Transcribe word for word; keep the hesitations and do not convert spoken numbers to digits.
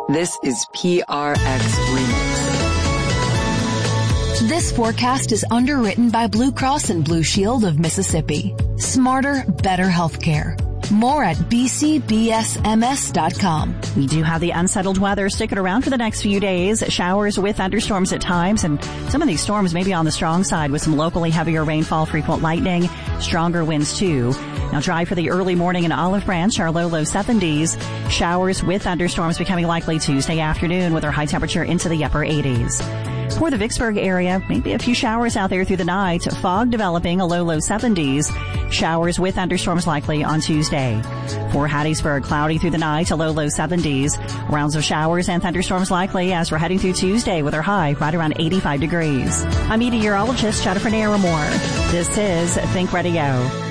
This is P R X Remix. This forecast is underwritten by Blue Cross and Blue Shield of Mississippi. Smarter, better healthcare. More at b c b s m s dot com. We do have the unsettled weather sticking around for the next few days. Showers with thunderstorms at times, and some of these storms may be on the strong side with some locally heavier rainfall, frequent lightning, stronger winds too. Now dry for the early morning in Olive Branch, our low, low seventies. Showers with thunderstorms becoming likely Tuesday afternoon with our high temperature into the upper eighties. For the Vicksburg area, maybe a few showers out there through the night. Fog developing, a low, low seventies. Showers with thunderstorms likely on Tuesday. For Hattiesburg, cloudy through the night, a low, low seventies. Rounds of showers and thunderstorms likely as we're heading through Tuesday with our high right around eighty-five degrees. I'm meteorologist Jennifer Naramore. This is Think Radio.